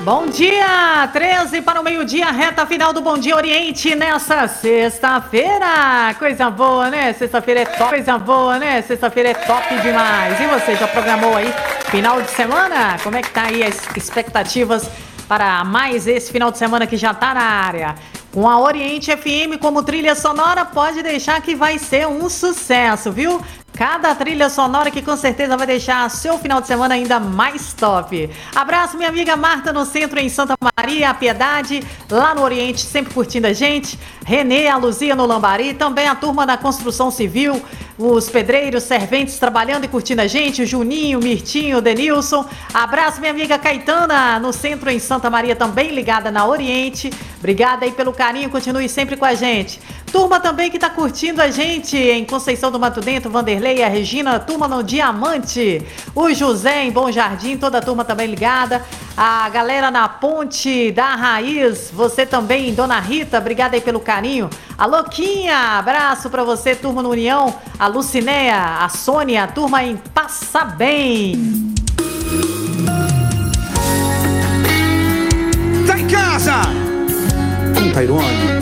Bom dia, 13 para o meio-dia, reta final do Bom Dia Oriente nessa sexta-feira. Coisa boa, né? Sexta-feira é top, coisa boa, né? Sexta-feira é top demais. E você já programou aí final de semana? Como é que tá aí as expectativas para mais esse final de semana que já tá na área? Com a Oriente FM como trilha sonora, pode deixar que vai ser um sucesso, viu? Cada trilha sonora que com certeza vai deixar seu final de semana ainda mais top. Abraço minha amiga Marta no centro em Santa Maria, a Piedade, lá no Oriente, sempre curtindo a gente. Renê, a Luzia no Lambari, também a turma da construção civil, os pedreiros, serventes trabalhando e curtindo a gente, o Juninho, o Mirtinho, o Denilson. Abraço minha amiga Caetana no centro em Santa Maria, também ligada na Oriente. Obrigada aí pelo carinho, continue sempre com a gente. Turma também que tá curtindo a gente em Conceição do Mato Dentro, Vanderlei, a Regina, turma no Diamante, o José em Bom Jardim, toda a turma também ligada, a galera na Ponte da Raiz, você também, Dona Rita, obrigada aí pelo carinho, a Louquinha, abraço pra você, turma no União, a Lucinéia, a Sônia, a turma em Passa Bem. Tá em casa! Com Tairone.